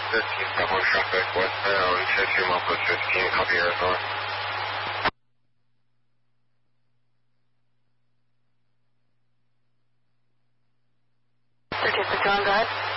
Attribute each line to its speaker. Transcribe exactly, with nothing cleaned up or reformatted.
Speaker 1: fifteen, Bravo traffic westbound to two miles fifteen, copy Arizona.
Speaker 2: thirteen, John, go ahead.